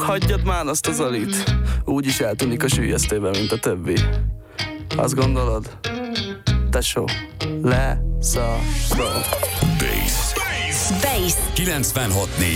Hagyjad már azt az alit, úgyis eltűnik a süllyesztőben, mint a többi. Azt gondolod? Tesó, leszarod. Bass 96.4